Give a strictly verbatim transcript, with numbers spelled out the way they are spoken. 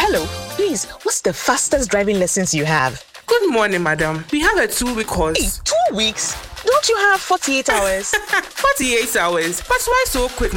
Hello, please, what's the fastest driving lessons you have? Good morning, madam. We have a two-week course. Hey, two weeks? Don't you have forty-eight hours? forty-eight hours? But why so quick,